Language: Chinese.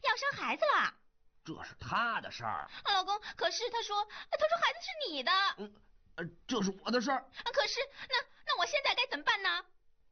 要生孩子了。 这是他的事儿。 老公，可是他说孩子是你的。 这是我的事儿。 可是那我现在该怎么办呢？